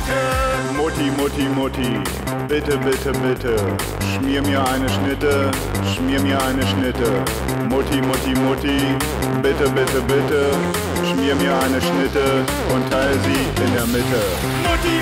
Schnitte. Mutti, Mutti, Mutti, bitte, bitte, bitte, schmier mir eine Schnitte, schmier mir eine Schnitte. Mutti, Mutti, Mutti, bitte, bitte, bitte, schmier mir eine Schnitte und teil sie in der Mitte. Mutti,